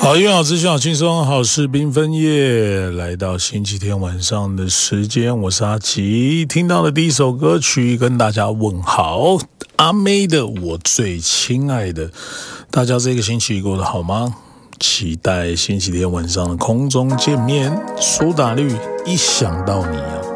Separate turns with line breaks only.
好音乐好资讯好轻松，好事缤纷夜，来到星期天晚上的时间，我是阿奇。听到的第一首歌曲跟大家问好，阿妹的我最亲爱的。大家这个星期过得好吗？期待星期天晚上的空中见面。苏打绿一想到你啊，